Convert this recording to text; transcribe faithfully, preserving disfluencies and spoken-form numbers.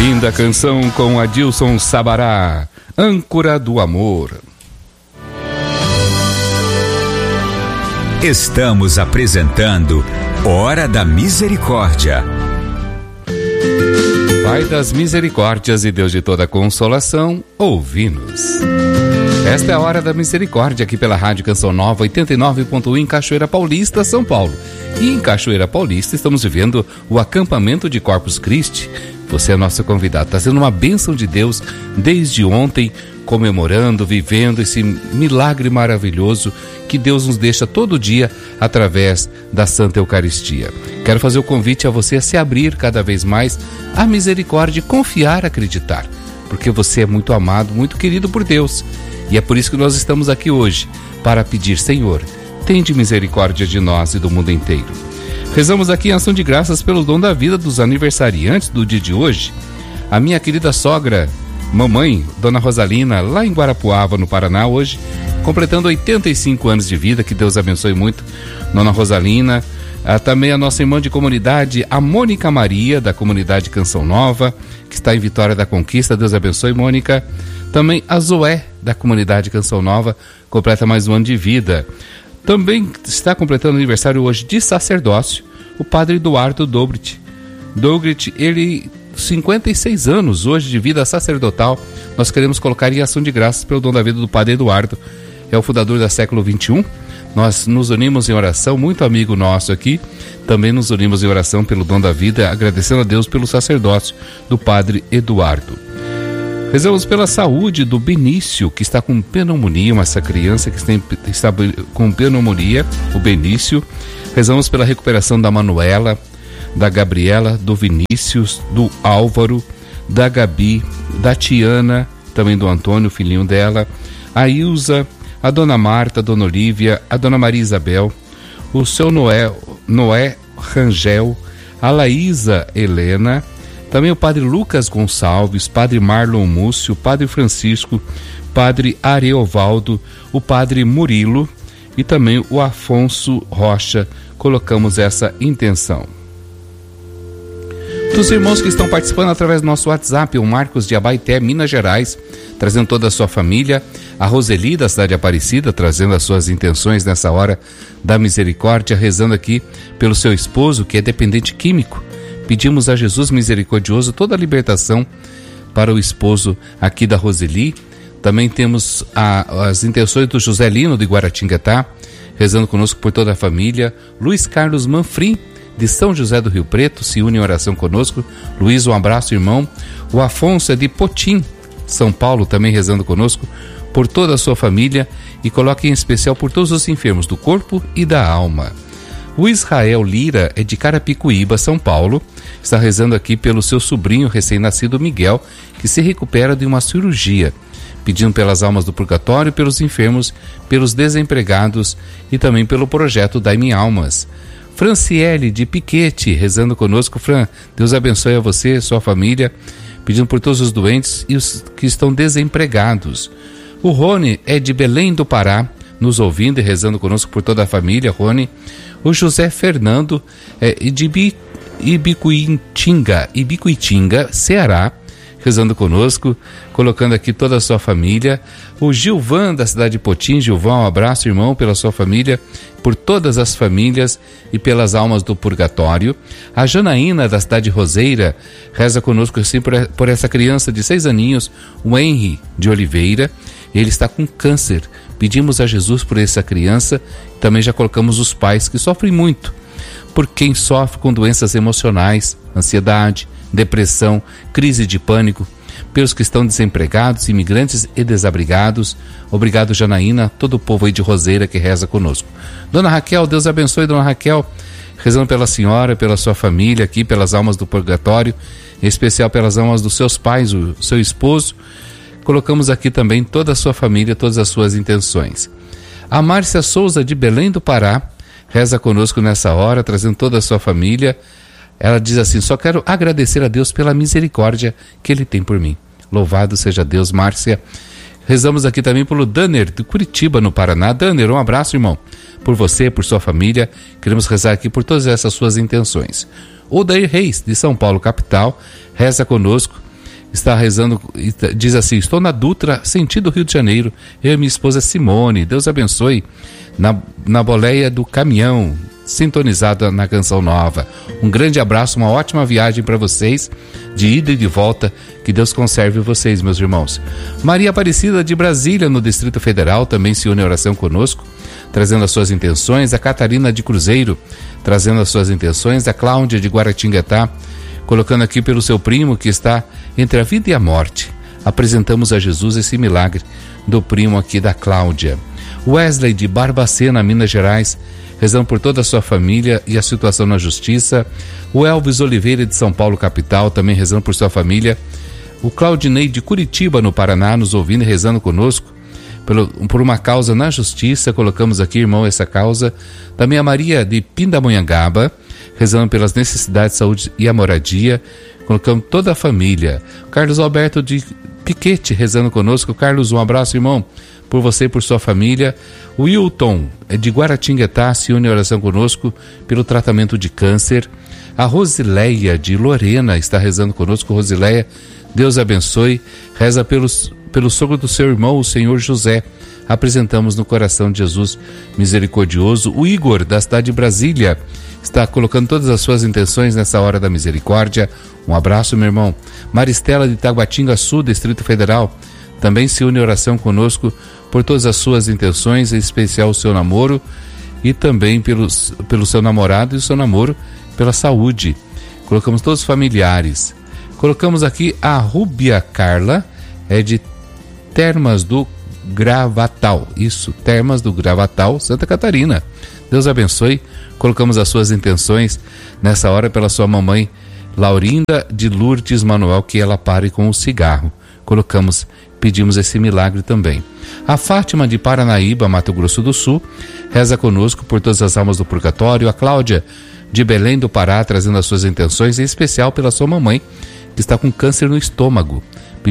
Linda canção com Adilson Sabará, Âncora do Amor. Estamos apresentando Hora da Misericórdia. Pai das misericórdias e Deus de toda consolação, ouvi-nos. Esta é a Hora da Misericórdia aqui pela Rádio Canção Nova oitenta e nove ponto um em Cachoeira Paulista, São Paulo. E em Cachoeira Paulista estamos vivendo o acampamento de Corpus Christi. Você é nosso convidado, está sendo uma bênção de Deus desde ontem, comemorando, vivendo esse milagre maravilhoso que Deus nos deixa todo dia através da Santa Eucaristia. Quero fazer o convite a você a se abrir cada vez mais à misericórdia e confiar, acreditar, porque você é muito amado, muito querido por Deus. E é por isso que nós estamos aqui hoje, para pedir: Senhor, tende misericórdia de nós e do mundo inteiro. Rezamos aqui em ação de graças pelo dom da vida dos aniversariantes do dia de hoje. A minha querida sogra, mamãe, Dona Rosalina, lá em Guarapuava, no Paraná, hoje, completando oitenta e cinco anos de vida. Que Deus abençoe muito, Dona Rosalina. Ah, também a nossa irmã de comunidade, a Mônica Maria, da comunidade Canção Nova, que está em Vitória da Conquista. Deus abençoe, Mônica. Também a Zoé, da comunidade Canção Nova, completa mais um ano de vida. Também está completando aniversário hoje de sacerdócio o padre Eduardo Dobrit. Dobrit, ele, cinquenta e seis anos hoje de vida sacerdotal. Nós queremos colocar em ação de graças pelo dom da vida do padre Eduardo. É o fundador da Século vinte e um. Nós nos unimos em oração, muito amigo nosso aqui. Também nos unimos em oração pelo dom da vida, agradecendo a Deus pelo sacerdócio do padre Eduardo. Rezamos pela saúde do Benício, que está com pneumonia, uma essa criança que tem, está com pneumonia, o Benício. Rezamos pela recuperação da Manuela, da Gabriela, do Vinícius, do Álvaro, da Gabi, da Tiana, também do Antônio, filhinho dela, a Ilza, a Dona Marta, a Dona Olívia, a Dona Maria Isabel, o seu Noé, Noé Rangel, a Laísa Helena, também o Padre Lucas Gonçalves, Padre Marlon Múcio, Padre Francisco, Padre Areovaldo, o Padre Murilo e também o Afonso Rocha. Colocamos essa intenção. Dos irmãos que estão participando através do nosso WhatsApp, o Marcos de Abaeté, Minas Gerais, trazendo toda a sua família, a Roseli da cidade de Aparecida, trazendo as suas intenções nessa hora da misericórdia, rezando aqui pelo seu esposo, que é dependente químico. Pedimos a Jesus misericordioso toda a libertação para o esposo aqui da Roseli. Também temos a, as intenções do José Lino de Guaratinguetá, rezando conosco por toda a família. Luiz Carlos Manfrim, de São José do Rio Preto, se une em oração conosco. Luiz, um abraço, irmão. O Afonso é de Potim, São Paulo, também rezando conosco por toda a sua família e coloca em especial por todos os enfermos do corpo e da alma. O Israel Lira é de Carapicuíba, São Paulo, está rezando aqui pelo seu sobrinho recém-nascido Miguel, que se recupera de uma cirurgia, pedindo pelas almas do purgatório, pelos enfermos, pelos desempregados e também pelo projeto Dai-me Almas. Franciele de Piquete, rezando conosco. Fran, Deus abençoe a você e sua família, pedindo por todos os doentes e os que estão desempregados. O Rony é de Belém do Pará, nos ouvindo e rezando conosco por toda a família, Rony. O José Fernando é de Ibicuitinga, Ibicuitinga, Ceará, rezando conosco, colocando aqui toda a sua família. O Gilvan da cidade de Potim, Gilvão, um abraço, irmão, pela sua família, por todas as famílias e pelas almas do purgatório. A Janaína da cidade de Roseira reza conosco assim por, por essa criança de seis aninhos, o Henry de Oliveira. Ele está com câncer. Pedimos a Jesus por essa criança. Também já colocamos os pais que sofrem muito, por quem sofre com doenças emocionais, ansiedade, depressão, crise de pânico, pelos que estão desempregados, imigrantes e desabrigados. Obrigado, Janaína, todo o povo aí de Roseira que reza conosco. Dona Raquel, Deus abençoe, Dona Raquel, rezando pela senhora, pela sua família aqui, pelas almas do purgatório, em especial pelas almas dos seus pais, o seu esposo. Colocamos aqui também toda a sua família, todas as suas intenções. A Márcia Souza de Belém do Pará reza conosco nessa hora, trazendo toda a sua família. Ela diz assim: só quero agradecer a Deus pela misericórdia que Ele tem por mim. Louvado seja Deus, Márcia. Rezamos aqui também pelo Danner, de Curitiba, no Paraná. Danner, um abraço, irmão, por você, por sua família. Queremos rezar aqui por todas essas suas intenções. O Dair Reis, de São Paulo, capital, reza conosco está rezando, diz assim: estou na Dutra, sentido Rio de Janeiro, eu e minha esposa Simone, Deus abençoe, na, na boleia do caminhão, sintonizada na Canção Nova. Um grande abraço, uma ótima viagem para vocês, de ida e de volta, que Deus conserve vocês, meus irmãos. Maria Aparecida de Brasília, no Distrito Federal, também se une à oração conosco, trazendo as suas intenções. A Catarina de Cruzeiro, trazendo as suas intenções. A Cláudia de Guaratinguetá, colocando aqui pelo seu primo que está entre a vida e a morte. Apresentamos a Jesus esse milagre do primo aqui da Cláudia. Wesley de Barbacena, Minas Gerais, rezando por toda a sua família e a situação na justiça. O Elvis Oliveira de São Paulo, capital, também rezando por sua família. O Claudinei de Curitiba, no Paraná, nos ouvindo e rezando conosco pelo, por uma causa na justiça. Colocamos aqui, irmão, essa causa. Também a Maria de Pindamonhangaba, rezando pelas necessidades de saúde e a moradia. Colocamos toda a família. Carlos Alberto de Piquete, rezando conosco. Carlos, um abraço, irmão, por você e por sua família. O Wilton de Guaratinguetá se une à oração conosco pelo tratamento de câncer. A Rosileia de Lorena está rezando conosco. Rosileia, Deus abençoe. Reza pelos, pelo sogro do seu irmão, o senhor José. Apresentamos no coração de Jesus misericordioso. O Igor, da cidade de Brasília, está colocando todas as suas intenções nessa hora da misericórdia. Um abraço, meu irmão. Maristela de Taguatinga Sul, Distrito Federal, também se une à oração conosco por todas as suas intenções, em especial o seu namoro, e também pelos, pelo seu namorado e o seu namoro, pela saúde. Colocamos todos os familiares. Colocamos aqui a Rúbia Carla, é de Termas do Gravatal. Isso, Termas do Gravatal, Santa Catarina. Deus abençoe. Colocamos as suas intenções nessa hora pela sua mamãe Laurinda de Lourdes Manuel, que ela pare com o cigarro. Colocamos, pedimos esse milagre também. A Fátima de Paranaíba, Mato Grosso do Sul, reza conosco por todas as almas do purgatório. A Cláudia de Belém do Pará, trazendo as suas intenções, em especial pela sua mamãe, que está com câncer no estômago.